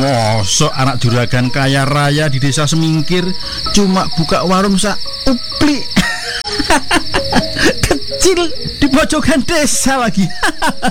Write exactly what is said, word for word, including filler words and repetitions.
Mosok anak juragan kaya raya di desa Semingkir cuma buka warung sak uplik kecil di pojokan desa lagi.